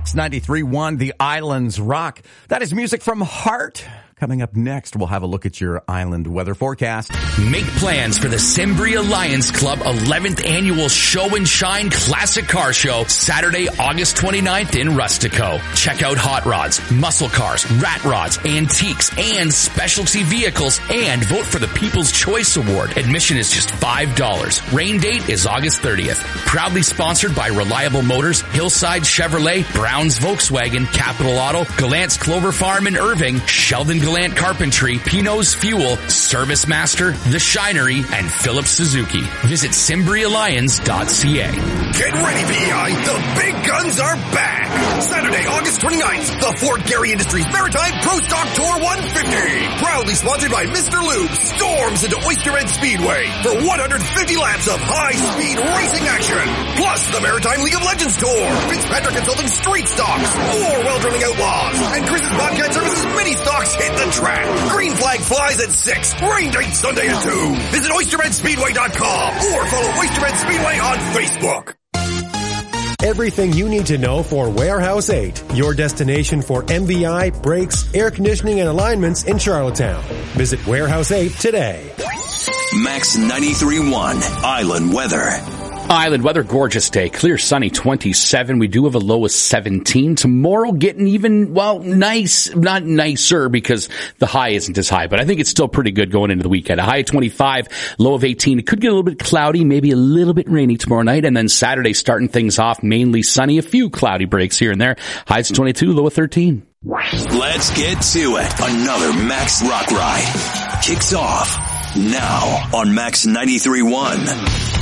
Max 93.1, The Islands Rock. That is music from Heart. Coming up next, we'll have a look at your island weather forecast. Make plans for the Cimbria Lions Club 11th Annual Show and Shine Classic Car Show, Saturday, August 29th in Rustico. Check out hot rods, muscle cars, rat rods, antiques, and specialty vehicles, and vote for the People's Choice Award. Admission is just $5. Rain date is August 30th. Proudly sponsored by Reliable Motors, Hillside Chevrolet, Browns Volkswagen, Capital Auto, Gallant's Clover Farm in Irving, Sheldon Gallant Carpentry, Pinot's Fuel, Service Master, The Shinery, and Phillips Suzuki. Visit CimbriaLions.ca. Get ready, PEI. The big guns are back. Saturday, August 29th, the Fort Garry Industries Maritime Pro Stock Tour 150. Proudly sponsored by Mr. Lube, storms into Oysterbed Speedway for 150 laps of high-speed racing action. Plus the Maritime League of Legends Tour, Fitzpatrick Consulting Street Stocks, 4 Well-Drilling Outlaws, and Chris's Bobcat Services Mini Stocks hit the track. Green flag flies at 6. Rain date Sunday at 2. Visit OysterBedSpeedway.com or follow Oysterbed Speedway on Facebook. Everything you need to know for Warehouse 8, your destination for MVI, brakes, air conditioning, and alignments in Charlottetown. Visit Warehouse 8 today. Max 93.1 Island Weather. Island weather, gorgeous day. Clear, sunny, 27. We do have a low of 17. Tomorrow getting even, well, nice, not nicer because the high isn't as high, but I think it's still pretty good going into the weekend. A high of 25, low of 18. It could get a little bit cloudy, maybe a little bit rainy tomorrow night, and then Saturday starting things off mainly sunny. A few cloudy breaks here and there. Highs of 22, low of 13. Let's get to it. Another Max Rock Ride kicks off now on Max 93.1.